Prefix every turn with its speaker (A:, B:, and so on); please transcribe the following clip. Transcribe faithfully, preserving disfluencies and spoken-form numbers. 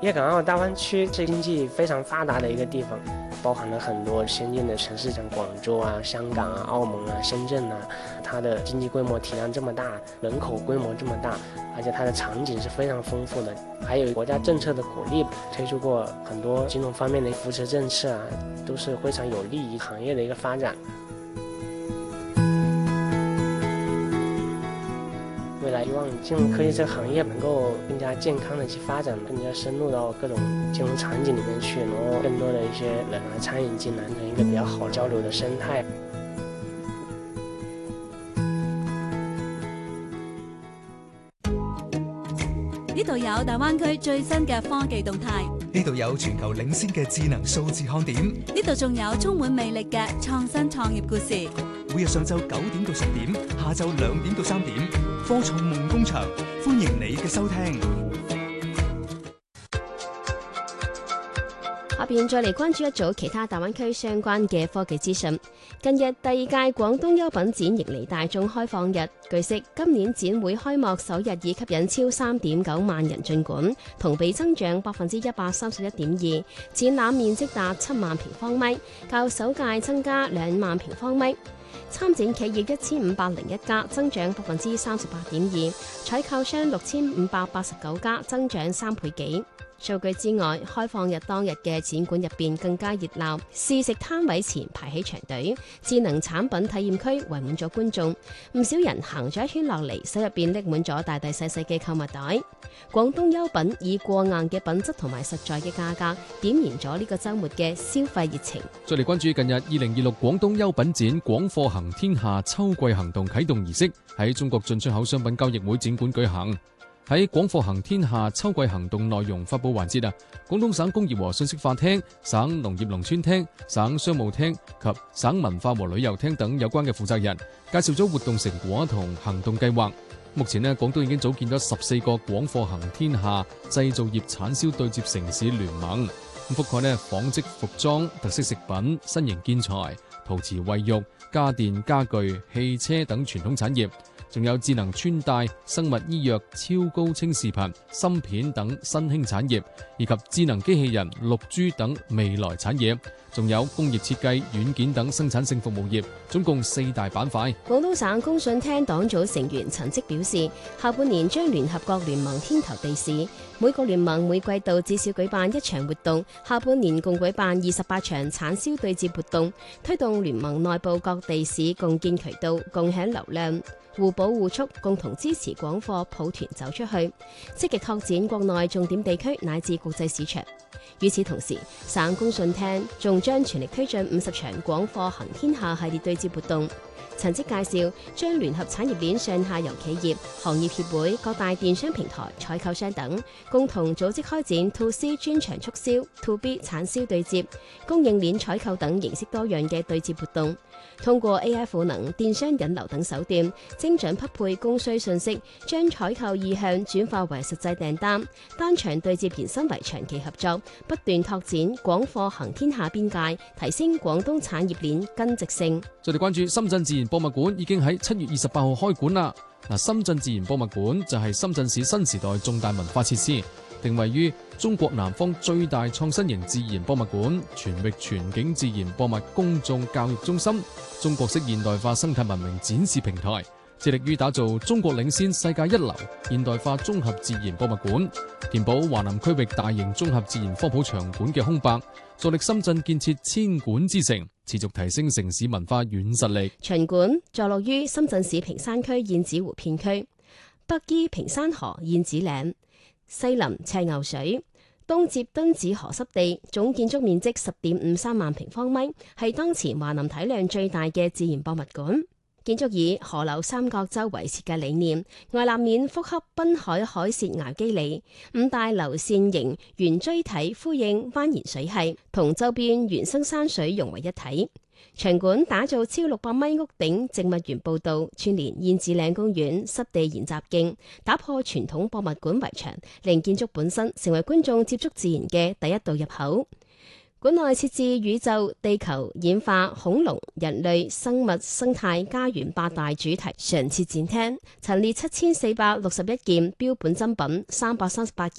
A: 粤港澳大湾区是经济非常发达的一个地方，包含了很多先进的城市，像广州啊、香港啊、澳门啊、深圳啊，它的经济规模体量这么大，人口规模这么大，而且它的场景是非常丰富的，还有国家政策的鼓励，推出过很多金融方面的扶持政策啊，都是非常有利于行业的一个发展。未来希望金融科技这个行业能够更加健康的去发展，更加深入到各种金融场景里面去，然后更多的一些人来参与进来，成一个比较好交流的生态。
B: 呢度有大灣區最新嘅科技動態，
C: 呢度有全球領先嘅智能數字看點，
B: 呢度仲有充滿魅力嘅創新創業故事。
C: 每日上晝九點到十點，下晝兩點到三點，科創夢工場，歡迎你嘅收聽。
D: 下邊再嚟關注一組其他大灣區相關嘅科技資訊。近日第二屆廣東優品展迎嚟大眾開放日，據悉今年展會開幕首日已吸引超三點九萬人進館，同比增長百分之一百三十一點二，展覽面積達七萬平方米，較首屆增加兩萬平方米。參展企業一千五百零一家，增長百分之三十八點二，採購商六千五百八十九家，增長三倍幾。數據之外，開放日當日嘅展館入邊更加熱鬧，試食攤位前排起長隊，智能產品體驗區圍滿咗觀眾，唔少人行咗一圈落嚟，手入邊拎滿咗大大細細嘅購物袋。廣東優品以過硬嘅品質同埋實在嘅價格，點燃咗呢個週末嘅消費熱情。
E: 再嚟關注近日二零二六廣東優品展廣貨行天下秋季行動啟動儀式喺中國進出口商品交易會展館舉行。喺廣貨行天下秋季行動內容發佈環節啊，廣東省工業和信息化廳、省農業農村廳、省商務廳及省文化和旅遊廳等有關嘅負責人介紹咗活動成果同行動計劃。目前呢，廣東已經組建咗十四個廣貨行天下製造業產銷對接城市聯盟，覆蓋呢紡織服裝、特色食品、新型建材、陶瓷衛浴、家電家具、汽車等傳統產業。仲有智能穿戴、生物醫藥、超高清視頻、芯片等新興產業，以及智能機器人、六 G 等未來產業，仲有工業設計、軟件等生產性服務業，總共四大板塊。
D: 廣東省工信廳黨組成員陳積表示，下半年將聯合各聯盟天頭地市，每個聯盟每季度至少舉辦一場活動，下半年共舉辦二十八場產銷對接活動，推動聯盟內部各地市共建渠道、共享流量。互補互促，共同支持廣貨抱團走出去，積極拓展國內重點地區乃至國際市場。與此同時，省工信廳仲將全力推進五十場廣貨行天下系列對接活動。陳積介紹，將聯合產業鏈上下游企業、行業協會、各大電商平台、採購商等，共同組織開展 To C 專場促銷、To B 產銷對接、供應鏈採購等形式多樣嘅對接活動。通過 A I 賦能、電商引流等手段，精準匹配供需信息，將採購意向轉化為實際訂單，單場對接延伸為長期合作，不斷拓展廣貨行天下邊界，提升廣東產業鏈根植性。
E: 再嚟關注深圳自然博物館已經喺七月二十八號開館啦。嗱，深圳自然博物館就係深圳市新時代重大文化設施，定位於中國南方最大創新型自然博物館、全域全景自然博物公眾教育中心、中國式現代化生態文明展示平台，致力於打造中國領先世界一流現代化綜合自然博物館，填補華南區域大型綜合自然科普場館嘅空白，助力深圳建設千館之城，持續提升城市文化軟實力。
D: 巡館坐落於深圳市坪山區燕子湖片區，北依坪山河燕子嶺，西臨赤牛水，東接敦子河濕地，總建築面積十點五三萬平方米，係當前華南體量最大嘅自然博物館。建築以河流三角洲為設計理念，外立面複刻濱海海蝕崖肌理，五大流線型圓錐體呼應蜿蜒水系，同周邊原生山水融為一體。場館打造超六百米屋頂植物園步道，串連燕子嶺公園濕地研習徑，打破傳統博物館圍牆，令建築本身成為觀眾接觸自然嘅第一道入口。館內設置宇宙、地球、演化、恐龍、人類、生物、生態、家園八大主題常設展廳，陳列七千四百六十一件標本珍品，三百三十八件